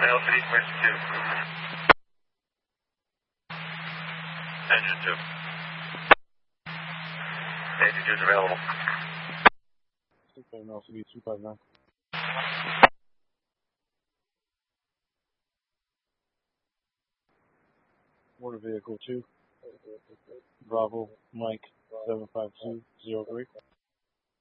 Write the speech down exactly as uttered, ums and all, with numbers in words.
Velocity switch two. Engine two. Engine two is available. six five L C D two five nine. Motor vehicle two. Bravo Mike seven five two zero three.